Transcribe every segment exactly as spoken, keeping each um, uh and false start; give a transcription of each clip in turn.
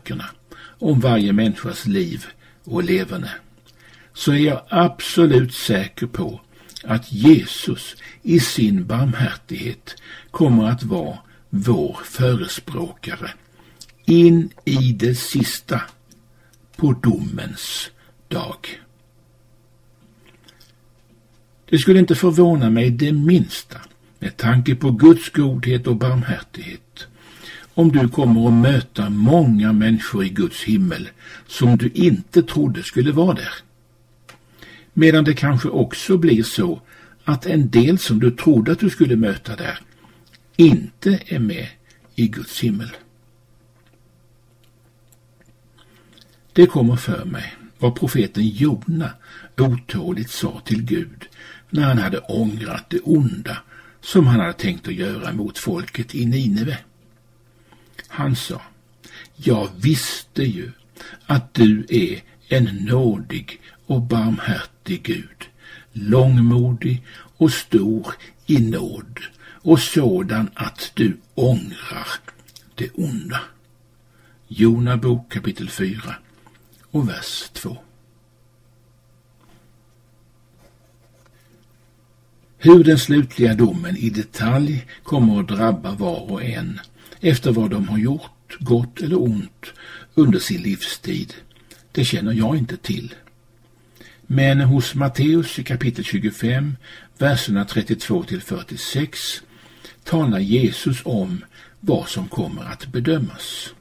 böckerna om varje människas liv och leverne, så är jag absolut säker på att Jesus i sin barmhärtighet kommer att vara vår förespråkare in i det sista, på domens dag. Det skulle inte förvåna mig det minsta, med tanke på Guds godhet och barmhärtighet, om du kommer att möta många människor i Guds himmel som du inte trodde skulle vara där. Medan det kanske också blir så att en del som du trodde att du skulle möta där inte är med i Guds himmel. Det kommer för mig vad profeten Jona otåligt sa till Gud när han hade ångrat det onda som han hade tänkt att göra mot folket i Nineve. Han sa: jag visste ju att du är en nådig och barmhärtig Gud, långmodig och stor i nåd och sådan att du ångrar det onda. Jona bok kapitel fyra och vers två. Hur den slutliga domen i detalj kommer att drabba var och en efter vad de har gjort, gott eller ont, under sin livstid, det känner jag inte till. Men hos Matteus i kapitel tjugofem, verserna trettiotvå till fyrtiosex, talar Jesus om vad som kommer att bedömas.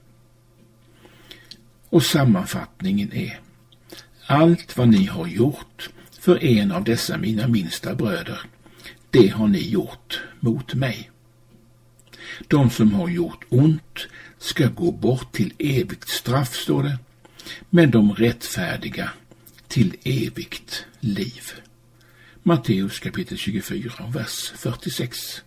Och sammanfattningen är: allt vad ni har gjort för en av dessa mina minsta bröder, det har ni gjort mot mig. De som har gjort ont ska gå bort till evigt straff, står det, men de rättfärdiga till evigt liv. Matteus kapitel tjugofyra, vers fyrtiosex.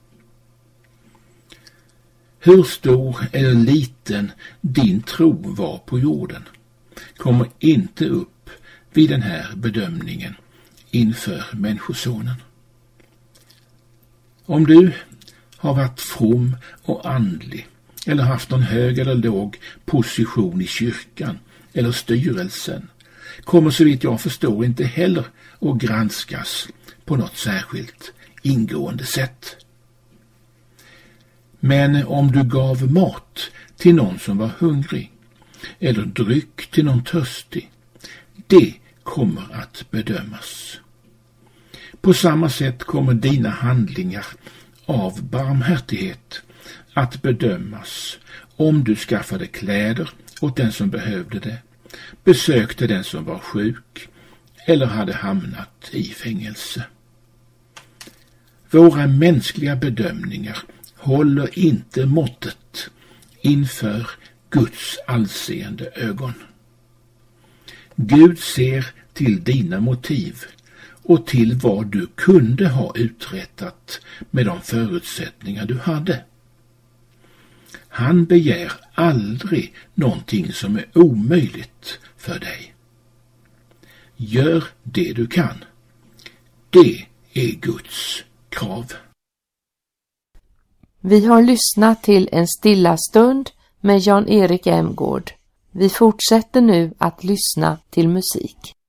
Hur stor eller liten din tro var på jorden kommer inte upp vid den här bedömningen inför människosonen. Om du har varit from och andlig eller haft någon hög eller låg position i kyrkan eller styrelsen, kommer så vitt jag förstår inte heller att granskas på något särskilt ingående sätt. Men om du gav mat till någon som var hungrig eller dryck till någon törstig, det kommer att bedömas. På samma sätt kommer dina handlingar av barmhärtighet att bedömas om du skaffade kläder åt den som behövde det, besökte den som var sjuk eller hade hamnat i fängelse. Våra mänskliga bedömningar håller inte måttet inför Guds allseende ögon. Gud ser till dina motiv och till vad du kunde ha uträttat med de förutsättningar du hade. Han begär aldrig någonting som är omöjligt för dig. Gör det du kan. Det är Guds krav. Vi har lyssnat till En stilla stund med Jan-Erik Emgård. Vi fortsätter nu att lyssna till musik.